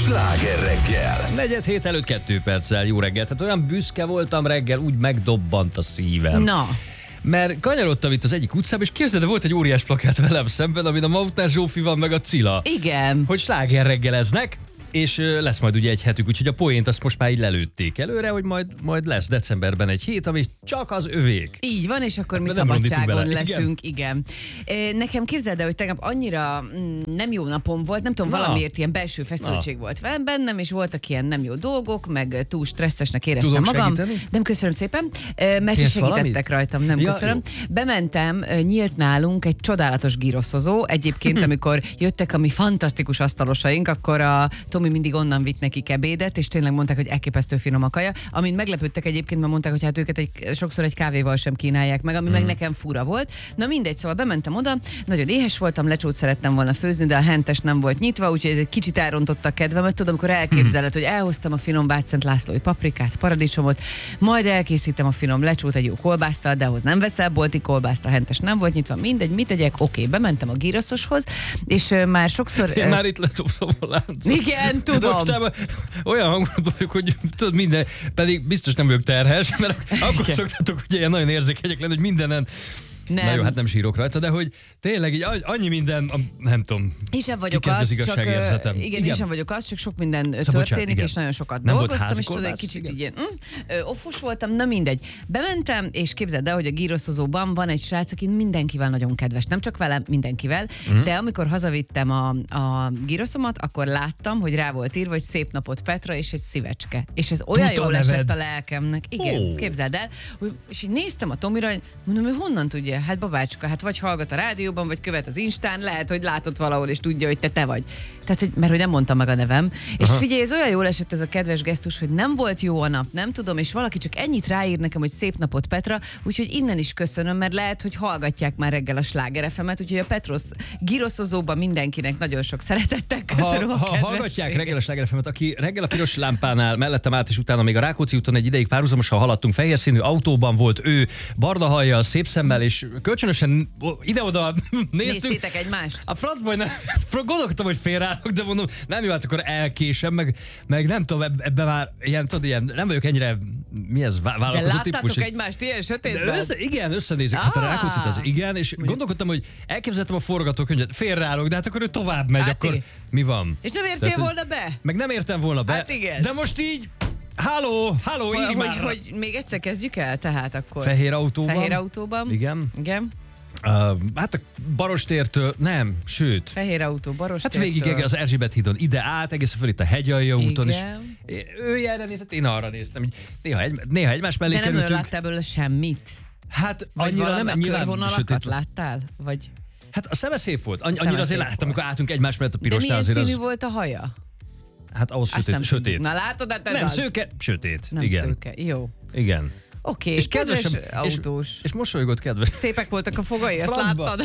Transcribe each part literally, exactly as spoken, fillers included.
Sláger reggel. Negyed hét előtt kettő perccel, jó reggel. Tehát olyan büszke voltam reggel, úgy megdobbant a szívem. Na. Mert kanyarodtam itt az egyik utcában, és képzeld, volt egy óriás plakát velem szemben, amin a Mautner Zsófi van, meg a Cilla. Igen. Hogy sláger reggeleznek, és lesz majd ugye egy hetük, úgyhogy a poént azt most már így lelőtték előre, hogy majd, majd lesz decemberben egy hét, ami csak az övék. Így van, és akkor mi nem szabadságon leszünk, igen. igen. Nekem képzeld el, hogy tegnap annyira mm, nem jó napom volt, nem tudom, Na. valamiért ilyen belső feszültség Na. volt velem bennem, és voltak ilyen nem jó dolgok, meg túl stresszesnek éreztem Tudok magam. segíteni? Nem, köszönöm szépen, mert se segítettek valamit? rajtam, nem ja, köszönöm. Jó. Bementem, nyílt nálunk egy csodálatos gyroszozó. Egyébként, amikor jöttek a mi fantasztikus asztalosaink, akkor a Tomi mindig onnan vitt nekik ebédet, és tényleg mondták, hogy elképesztő finom a kaja. Amint meglepődtek egyébként, mert mondták, hogy hát őket egy, sokszor egy kávéval sem kínálják meg, ami mm. meg nekem fura volt. Na mindegy, szóval bementem oda, nagyon éhes voltam, lecsót szerettem volna főzni, de a hentes nem volt nyitva, úgyhogy egy kicsit elrontotta a kedvemet. Tudom, amikor elképzeled, hogy elhoztam a finom Bács-Szent Lászlói paprikát, paradicsomot, majd elkészítem a finom lecsót egy jó kolbásszal, de ahhoz nem veszel bolti kolbászt, a hentes nem volt nyitva, mindegy, mit tegyek? Oké, bementem a gyroszoshoz, és uh, már sokszor... Én uh, már itt letopom a láncot. Igen, tudom. Mostában olyan hangulatban vagyok, hogy tudod minden, pedig biztos nem vagyok terhes, mert akkor szoktatok ugye ilyen nagyon érzékenyek lenni, hogy mindenen. Nem. Na jó, hát nem sírok rajta, de hogy tényleg így annyi minden, nem tudom, én sem vagyok az, az, csak, igen, igen, én sem vagyok az, csak sok minden szóval történik, bocsánat, és nagyon sokat nem dolgoztam, és tudod, egy kicsit igen. így ilyen, mm, offos voltam, na mindegy. Bementem, és képzeld el, hogy a gyroszozóban van egy srác, aki mindenkivel nagyon kedves, nem csak velem, mindenkivel, mm. de amikor hazavittem a, a gyroszomat, akkor láttam, hogy rá volt írva, hogy szép napot Petra, és egy szívecske. És ez olyan Tudta jól neved. esett a lelkemnek. Igen, oh. képzeld el, hogy, és így néztem a Tomira, hogy mondom, hogy honnan tudja? Hát babácska, hát vagy hallgat a rádióban, vagy követ az Instán, lehet, hogy látott valahol, és tudja, hogy te te vagy. Tehát, hogy, mert hogy nem mondta meg a nevem. Aha. És figyelj, ez olyan jól esett ez a kedves gesztus, hogy nem volt jó a nap, nem tudom, és valaki csak ennyit ráír nekem, hogy szép napot Petra, úgyhogy innen is köszönöm, mert lehet, hogy hallgatják már reggel a Sláger ef emet, úgyhogy a Petros gyroszozóban mindenkinek nagyon sok szeretettel köszönöm ha, a ha hallgatják reggel a Sláger ef emet, aki reggel a piros lámpánál mellettem át, és utána még a Rákóczi úton egy ideig párhuzamosan haladtunk, fehér színű autóban volt ő, barna hajjal, szép szemmel, és kölcsönösen ide-oda néztünk. Néztétek egymást? A francba, hogy nem, gondolkodtam, hogy félreállok, de mondom, nem jó, hát akkor elkésem, meg, meg nem tudom, ebben már ilyen, tudod, ilyen, nem vagyok ennyire, mi ez, vállalkozó típus. De láttátok egymást ilyen sötétben? Össze, igen, összenézek, ah. hát a Rákóczit az igen, és gondolkodtam, hogy elképzeltem a forgatókönyvet, félreállok, de hát akkor ő tovább megy, hát akkor igen. Mi van? És nem értél Tehát, volna be? Meg nem értem volna be, hát igen. De most így, halló, halló, így hogy, már. Hogy még egyszer kezdjük el, tehát akkor. Fehér autóban. Fehér autóban. Igen. Igen. Uh, hát a Barostértől, nem, sőt. Fehér autó, Barostértől. Hát végig az Erzsébet hídon ide át, egészen föl itt a Hegyalja úton, igen. És ő erre nézett, én arra néztem. Így néha, egy, néha egymás mellé kerültünk. De nem láttál belőle semmit? Hát vagy annyira nem, nyilván körvonalakat láttál? Vagy... Hát a szeme szép volt. Annyi, annyira azért láttam, amikor álltunk egymás mellett a pirosnál. De milyen színű az... volt a haja? Hát ahhoz sötét. sötét. Na látod, hát ez nem, az. szőke, sötét. Nem igen. szőke, jó. Igen. Oké, okay, és kedves kedves autós. És, és mosolygott kedves. Szépek voltak a fogai, ezt láttad?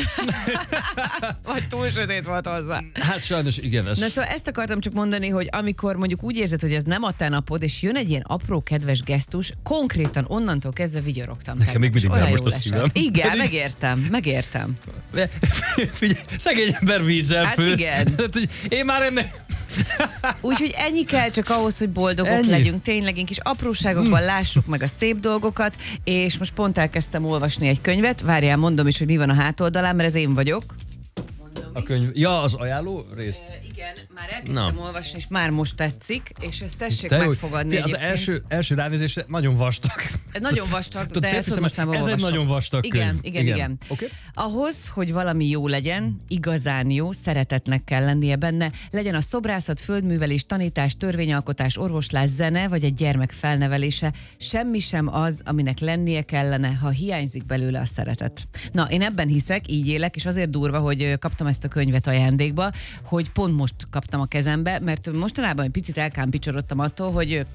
Vagy túl sötét volt hozzá. Hát sajnos igen. Ez... Na szóval ezt akartam csak mondani, hogy amikor mondjuk úgy érzed, hogy ez nem a te napod, és jön egy ilyen apró kedves gesztus, konkrétan onnantól kezdve vigyorogtam. Nekem még mindig nem most a szívem. Igen, Pedig... megértem, megértem. Figyelj, szegény ember vízzel hát főz. Igen. Hát, én már ennek... Úgyhogy ennyi kell csak ahhoz, hogy boldogok ennyi. legyünk, tényleg kis apróságokban hmm. lássuk meg a szép dolgokat, és most pont elkezdtem olvasni egy könyvet, várjál, mondom is, hogy mi van a hátoldalán, mert ez én vagyok. A könyv. Ja, az ajánló rész? E, igen, már elkezdtem Na. olvasni, és már most tetszik, és ezt tessék Te megfogadni. Az első, első ránézésre nagyon vastag. Nagyon vastag, Tudod, de tudod, most már Ez olvasom. egy nagyon vastag igen, könyv. Igen, igen, igen. Okay. Ahhoz, hogy valami jó legyen, igazán jó, szeretetnek kell lennie benne, legyen a szobrászat, földművelés, tanítás, törvényalkotás, orvoslás, zene, vagy egy gyermek felnevelése, semmi sem az, aminek lennie kellene, ha hiányzik belőle a szeretet. Na, én ebben hiszek, így élek, és azért durva, hogy kaptam ezt a könyvet ajándékba, hogy pont most kaptam a kezembe, mert mostanában egy picit elkámpicsorodtam attól, hogy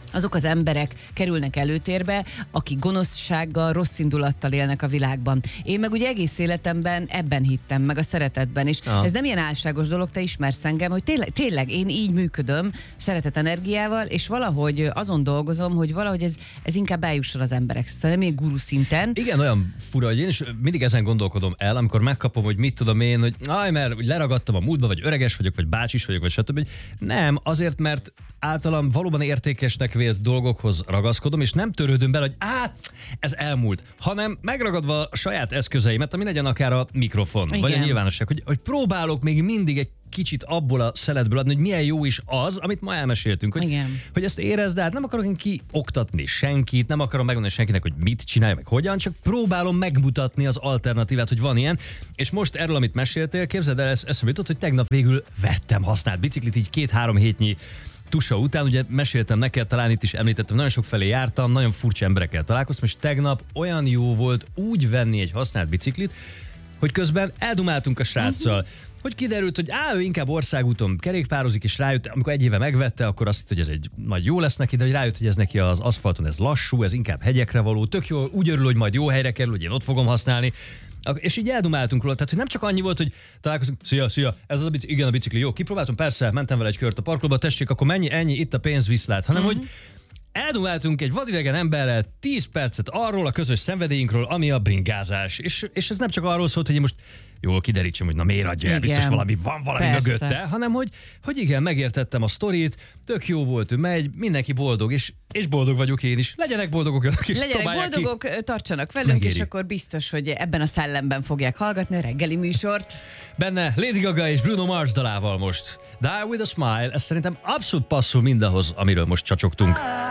azok az emberek kerülnek előtérbe, akik gonoszsággal, rossz indulattal élnek a világban. Én meg ugye egész életemben ebben hittem, meg a szeretetben, és aha. ez nem ilyen álságos dolog, te ismersz engem, hogy tényleg, tényleg én így működöm, szeretet energiával, és valahogy azon dolgozom, hogy valahogy ez, ez inkább eljusson az emberek. Szóval nem ilyen guru szinten. Igen, olyan fura, hogy én is mindig ezen gondolkodom el, amikor megkapom, hogy mit tudom én, hogy aj, mert leragadtam a múltba, vagy öreges vagyok, vagy bácsis vagyok, vagy stb. Nem, azért, mert általam valóban értékesnek vélt dolgokhoz ragaszkodom, és nem törődöm bele, hogy á, ez elmúlt, hanem megragadva a saját eszközeimet, ami legyen akár a mikrofon, igen. vagy a nyilvánosság, hogy, hogy próbálok még mindig egy kicsit abból a szeletből adni, hogy milyen jó is az, amit ma elmeséltünk, hogy, hogy ezt érezd, de hát nem akarok én kioktatni senkit, nem akarom megmondani senkinek, hogy mit csinálj, meg hogyan, csak próbálom megmutatni az alternatívát, hogy van ilyen, és most erről, amit meséltél, képzeld el, eszembe jutott, hogy tegnap végül vettem használt biciklit, így két-három hétnyi tusa után, ugye meséltem neked, talán itt is említettem, nagyon sok felé jártam, nagyon furcsa emberekkel találkoztam, és tegnap olyan jó volt úgy venni egy használt biciklit, hogy közben eldumáltunk a sráccal, uh-huh. hogy kiderült, hogy á, ő inkább országúton kerékpározik, és rájött, amikor egy éve megvette, akkor azt hitt, hogy ez egy nagy jó lesz neki, de hogy rájött, hogy ez neki az aszfalton, ez lassú, ez inkább hegyekre való, tök jó, úgy örül, hogy majd jó helyre kerül, hogy én ott fogom használni. És így eldumáltunk róla, tehát hogy nem csak annyi volt, hogy találkozunk, szia, szia, ez az a bicikli, igen, a bicikli, jó, kipróbáltam, persze, mentem vele egy kört a parkolóba, tessék, akkor mennyi, ennyi, itt a pénz, viszlát, hanem mm-hmm. hogy eldumáltunk egy vadidegen emberrel tíz percet arról a közös szenvedélyünkről, ami a bringázás. És, és ez nem csak arról szólt, hogy én most jól kiderítsem, hogy na miért adja el, biztos valami van valami persze. mögötte, hanem hogy, hogy igen, megértettem a sztorit, tök jó volt, ő megy, mindenki boldog, és, és boldog vagyok én is. Legyenek boldogok önök is. Legyenek boldogok, ki. Tartsanak velünk, megéri. És akkor biztos, hogy ebben a szellemben fogják hallgatni a reggeli műsort. Benne Lady Gaga és Bruno Mars dalával most. Die with a Smile, ez szerintem abszolút passzol mindahhoz, amiről most csacsogtunk.